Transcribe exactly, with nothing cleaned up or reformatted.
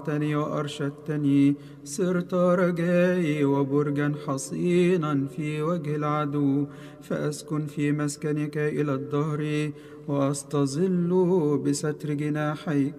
تني وأرشدتني، صرت رجائي وبرجا حصينا في وجه العدو، فأسكن في مسكنك إلى الدهر وأستظل بستر جناحيك.